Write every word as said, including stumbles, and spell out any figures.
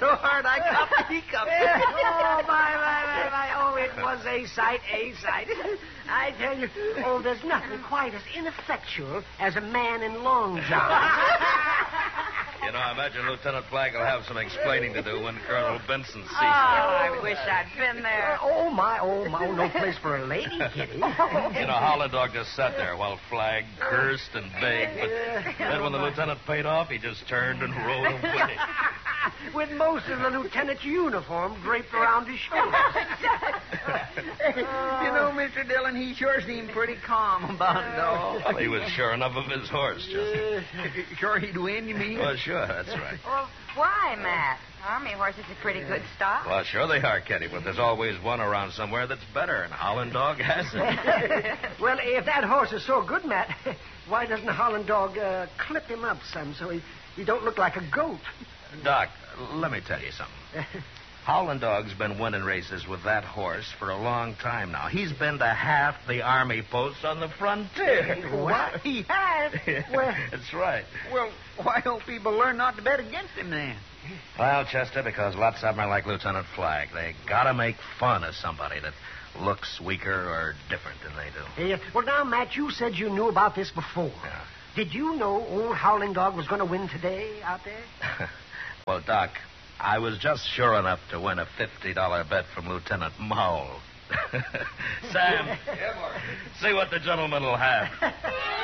so hard I coughed the hiccup. Oh, my, my, my, my. Oh, it was a sight, a sight. I tell you, oh, there's nothing quite as ineffectual as a man in long johns. You know, I imagine Lieutenant Flagg will have some explaining to do when Colonel Benson sees Oh, him. I wish I'd been there. Oh, my, oh, my. Oh, no place for a lady, Kitty. You know, Holland Dog just sat there while Flagg cursed and begged, but then when the lieutenant paid off, he just turned and rode away. With most of the lieutenant's uniform draped around his shoulders. You know, Mister Dillon, he sure seemed pretty calm about it all. Well, he was sure enough of his horse, Chester. Sure he'd win, you mean? Well, sure, that's right. Well, why, Matt? Army horses are pretty good stock. Well, sure they are, Kitty, but there's always one around somewhere that's better, and Holland Dog has it. Well, if that horse is so good, Matt, why doesn't Holland Dog uh, clip him up some so he, he don't look like a goat? Doc, let me tell you something. Holland Dog's been winning races with that horse for a long time now. He's been to half the army posts on the frontier. What? He has? Well, that's right. Well, why don't people learn not to bet against him then? Well, Chester, because lots of them are like Lieutenant Flagg. They gotta make fun of somebody that looks weaker or different than they do. Yeah. Well, now, Matt, you said you knew about this before. Yeah. Did you know old Howling Dog was going to win today out there? Well, Doc, I was just sure enough to win a fifty dollar bet from Lieutenant Mowell. Sam, see what the gentleman will have.